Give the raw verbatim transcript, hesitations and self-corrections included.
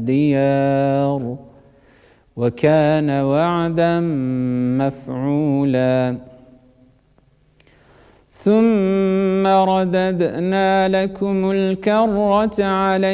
الديار وكان وعدا مفعولا ثم رددنا لكم الكرة عليكم